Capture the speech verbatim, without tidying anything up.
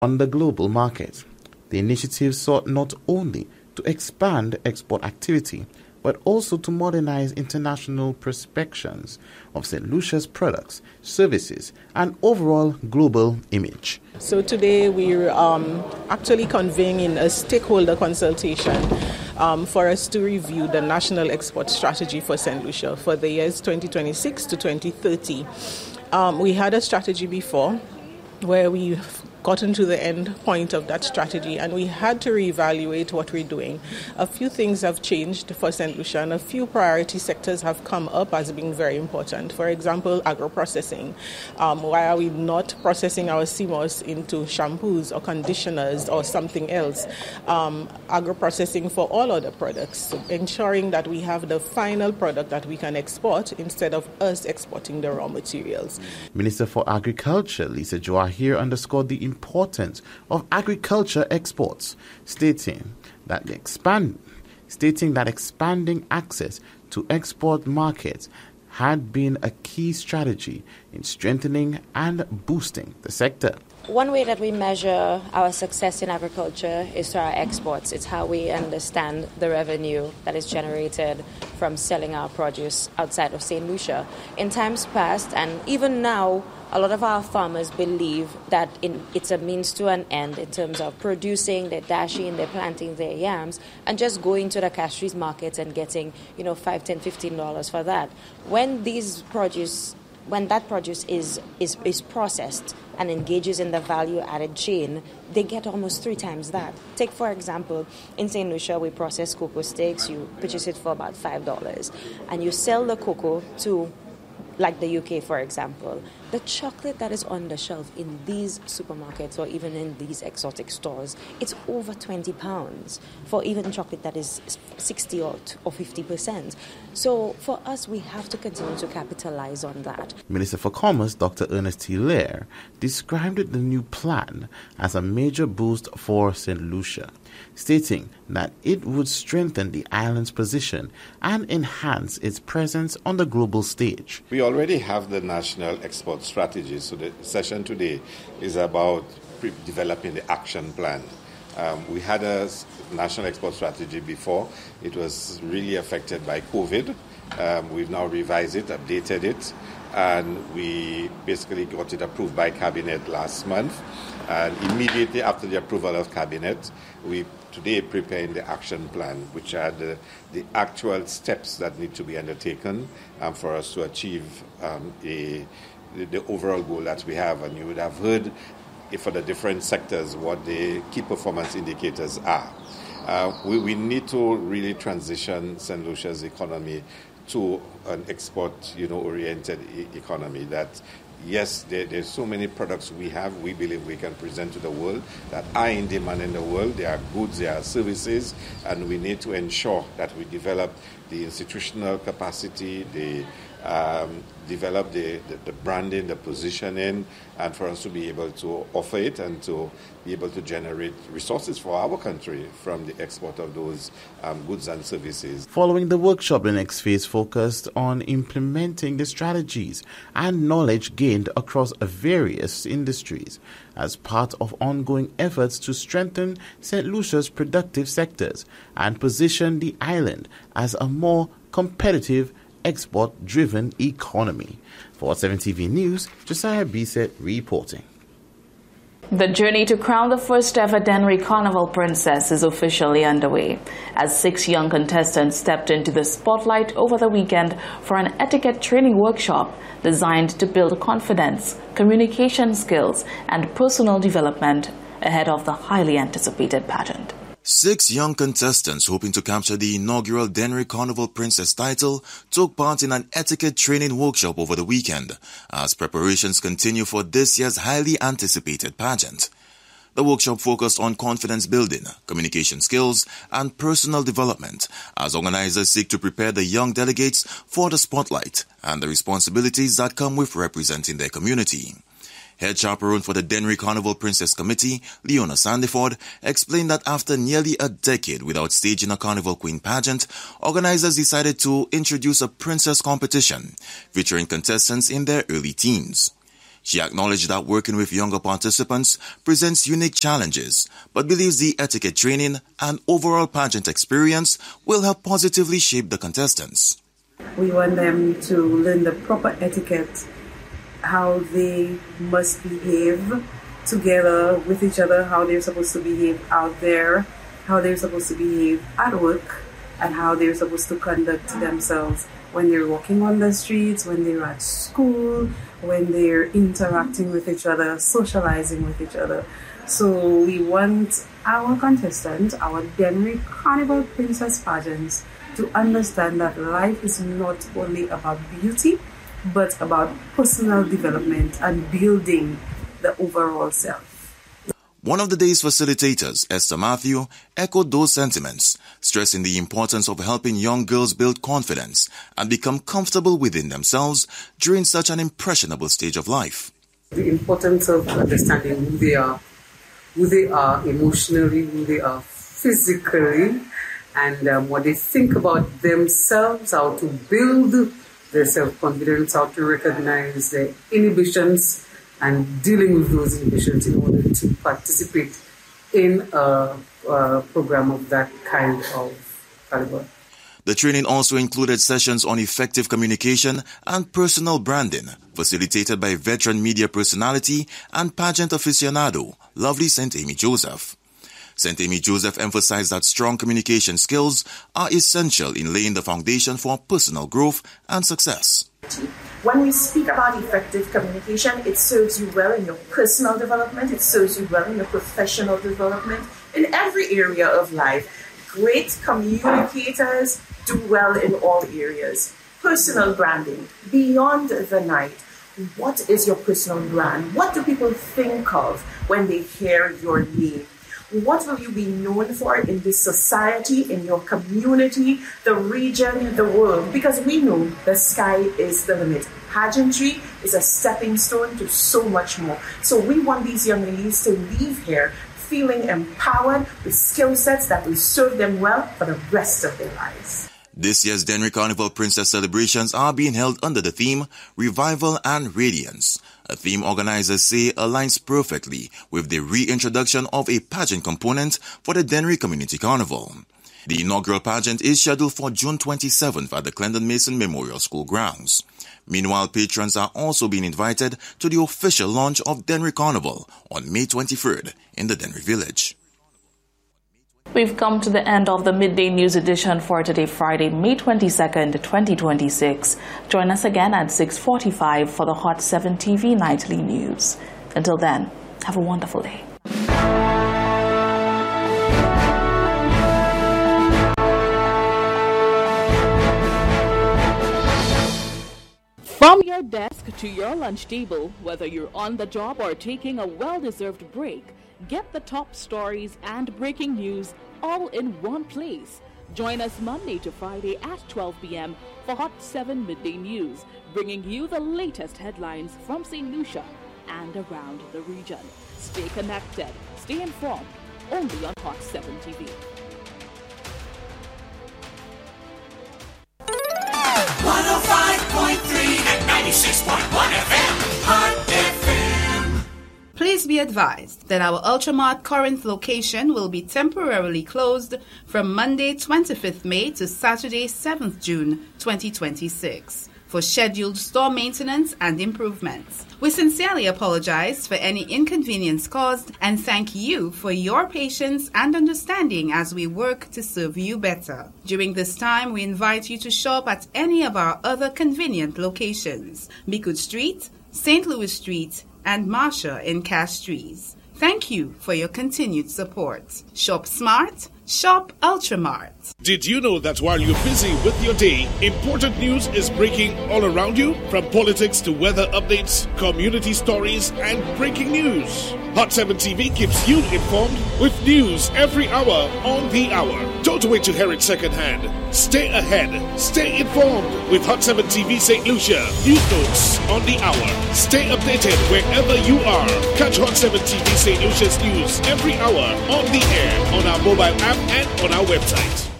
on the global market. The initiative sought not only to expand export activity, but also to modernize international perceptions of Saint Lucia's products, services, and overall global image. So today we're um, actually convening a stakeholder consultation um, for us to review the national export strategy for Saint Lucia for the years twenty twenty-six to twenty thirty. Um, we had a strategy before where we gotten to the end point of that strategy, and we had to reevaluate what we're doing. A few things have changed for Saint Lucia, and a few priority sectors have come up as being very important. For example, agro-processing. Um, why are we not processing our C M O S into shampoos or conditioners or something else? Um, agro-processing for all other products, ensuring that we have the final product that we can export instead of us exporting the raw materials. Minister for Agriculture, Lisa Joahir, underscored the importance of agriculture exports, stating that the expand, stating that expanding access to export markets had been a key strategy in strengthening and boosting the sector. One way that we measure our success in agriculture is through our exports. It's how we understand the revenue that is generated from selling our produce outside of Saint Lucia. In times past, and even now, a lot of our farmers believe that in, it's a means to an end in terms of producing, they're dashing, they're planting their yams, and just going to the Castries markets and getting, you know, five, ten, fifteen dollars for that. When these produce, when that produce is, is, is processed and engages in the value-added chain, they get almost three times that. Take, for example, in Saint Lucia, we process cocoa sticks. You purchase it for about five dollars, and you sell the cocoa to, like the U K, for example. The chocolate that is on the shelf in these supermarkets or even in these exotic stores, it's over twenty pounds for even chocolate that is sixty or fifty percent. So for us, we have to continue to capitalize on that. Minister for Commerce, Doctor Ernest Hilaire, described the new plan as a major boost for Saint Lucia, stating that it would strengthen the island's position and enhance its presence on the global stage. We already have the national export strategy, so the session today is about pre- developing the action plan. Um, we had a national export strategy before. It was really affected by COVID. Um, we've now revised it, updated it, and we basically got it approved by Cabinet last month. And immediately after the approval of Cabinet, we today preparing the action plan, which are the, the actual steps that need to be undertaken um, for us to achieve um, a, the, the overall goal that we have. And you would have heard for the different sectors what the key performance indicators are. Uh, we, we need to really transition Saint Lucia's economy to an export, you know, oriented e- economy that, yes, there, there's so many products we have, we believe we can present to the world that are in demand in the world. There are goods, there are services, and we need to ensure that we develop the institutional capacity, the um, develop the, the, the branding, the positioning, and for us to be able to offer it and to be able to generate resources for our country from the export of those um, goods and services. Following the workshop, the next phase focused on implementing the strategies and knowledge gained across various industries as part of ongoing efforts to strengthen Saint Lucia's productive sectors and position the island as a more competitive export-driven economy. For seven T V News, Josiah Bisset reporting. The journey to crown the first ever Dennery Carnival Princess is officially underway, as six young contestants stepped into the spotlight over the weekend for an etiquette training workshop designed to build confidence, communication skills, and personal development ahead of the highly anticipated pageant. Six young contestants hoping to capture the inaugural Dennery Carnival Princess title took part in an etiquette training workshop over the weekend as preparations continue for this year's highly anticipated pageant. The workshop focused on confidence building, communication skills, and personal development as organizers seek to prepare the young delegates for the spotlight and the responsibilities that come with representing their community. Head chaperone for the Dennery Carnival Princess Committee, Leona Sandiford, explained that after nearly a decade without staging a Carnival Queen pageant, organizers decided to introduce a princess competition featuring contestants in their early teens. She acknowledged that working with younger participants presents unique challenges, but believes the etiquette training and overall pageant experience will help positively shape the contestants. We want them to learn the proper etiquette, how they must behave together with each other, how they're supposed to behave out there, how they're supposed to behave at work, and how they're supposed to conduct themselves when they're walking on the streets, when they're at school, when they're interacting with each other, socializing with each other. So we want our contestants, our Dennery Carnival Princess pageants, to understand that life is not only about beauty, but about personal development and building the overall self. One of the day's facilitators, Esther Matthew, echoed those sentiments, stressing the importance of helping young girls build confidence and become comfortable within themselves during such an impressionable stage of life. The importance of understanding who they are, who they are emotionally, who they are physically, and um, what they think about themselves, how to build their self-confidence, how to recognize their inhibitions, and dealing with those inhibitions in order to participate in a, a program of that kind of caliber. The training also included sessions on effective communication and personal branding, facilitated by veteran media personality and pageant aficionado, Lovely Saint Amy Joseph. Saint Amy Joseph emphasized that strong communication skills are essential in laying the foundation for personal growth and success. When we speak about effective communication, it serves you well in your personal development, it serves you well in your professional development, in every area of life. Great communicators do well in all areas. Personal branding, beyond the night. What is your personal brand? What do people think of when they hear your name? What will you be known for in this society, in your community, the region, the world? Because we know the sky is the limit. Pageantry is a stepping stone to so much more. So we want these young ladies to leave here feeling empowered with skill sets that will serve them well for the rest of their lives. This year's Dennery Carnival Princess celebrations are being held under the theme Revival and Radiance, a theme organizers say aligns perfectly with the reintroduction of a pageant component for the Dennery Community Carnival. The inaugural pageant is scheduled for June twenty-seventh at the Clendon Mason Memorial School grounds. Meanwhile, patrons are also being invited to the official launch of Dennery Carnival on May twenty-third in the Dennery Village. We've come to the end of the Midday News edition for today, Friday, May twenty-second, twenty twenty-six. Join us again at six forty-five for the Hot seven T V Nightly News. Until then, have a wonderful day. From your desk to your lunch table, whether you're on the job or taking a well-deserved break, get the top stories and breaking news all in one place. Join us Monday to Friday at twelve p m for Hot seven Midday News, bringing you the latest headlines from Saint Lucia and around the region. Stay connected, stay informed, only on Hot seven T V. one oh five point three and ninety-six point one F M, Hot F M. Please be advised that our Ultramart Corinth location will be temporarily closed from Monday twenty-fifth May to Saturday seventh June twenty twenty-six for scheduled store maintenance and improvements. We sincerely apologize for any inconvenience caused and thank you for your patience and understanding as we work to serve you better. During this time, we invite you to shop at any of our other convenient locations: Bicoud Street, Saint Louis Street, and Marsha in Castries. Thank you for your continued support. Shop smart, shop Ultramart. Did you know that while you're busy with your day, important news is breaking all around you? From politics to weather updates, community stories, and breaking news. Hot seven T V keeps you informed with news every hour on the hour. Don't wait to hear it secondhand. Stay ahead. Stay informed with Hot seven T V Saint Lucia. News notes on the hour. Stay updated wherever you are. Catch Hot seven T V Saint Lucia's news every hour on the air, on our mobile app, and on our website.